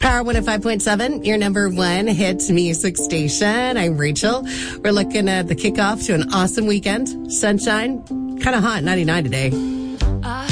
Power 105.7, your number one hit music station. I'm Rachel. We're looking at the kickoff to an awesome weekend. Sunshine, kind of hot, 99 today.